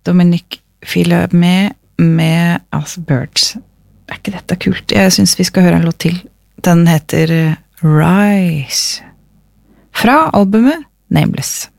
Dominic Fils-Aimé med altså Birds. Ikke dette kult? Jeg synes vi skal høre en låt til. Den heter Rise. Fra albumet Nameless.